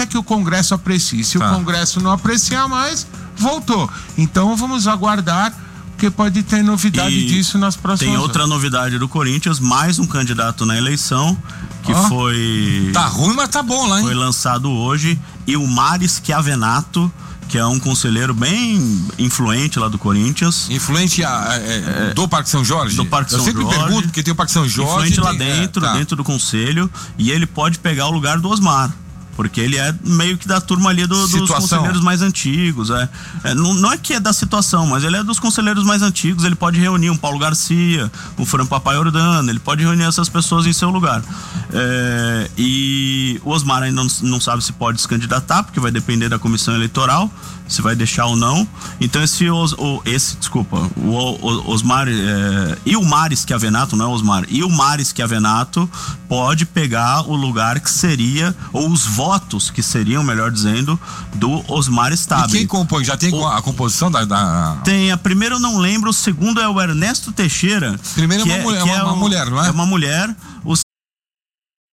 até que o Congresso aprecie. Se o Congresso não apreciar mais, voltou. Então vamos aguardar, porque pode ter novidade disso nas próximas horas. Tem outra novidade do Corinthians, mais um candidato na eleição, que foi... Tá ruim, mas tá bom lá, hein? Foi lançado hoje, Ilmares Chiavenato, que é um conselheiro bem influente lá do Corinthians. Influente do Parque São Jorge? Do Parque São Jorge. Eu sempre pergunto, porque tem o Parque São Jorge. Influente lá dentro do conselho, e ele pode pegar o lugar do Osmar. Porque ele é meio que da turma ali dos conselheiros mais antigos. Não é que é da situação, mas ele é dos conselheiros mais antigos. Ele pode reunir um Paulo Garcia, um Fran Papaiordano, ele pode reunir essas pessoas em seu lugar. E o Osmar ainda não sabe se pode se candidatar, porque vai depender da comissão eleitoral, se vai deixar ou não. Então o Osmar, Ilmares Chiavenato, não é Osmar, Ilmares Chiavenato pode pegar o lugar que seria, ou os votos que seriam, melhor dizendo, do Osmar Stabile. E quem compõe? Já tem a composição da... Tem, a primeira eu não lembro, o segundo é o Ernesto Teixeira. Primeiro é uma mulher, não é? É uma mulher,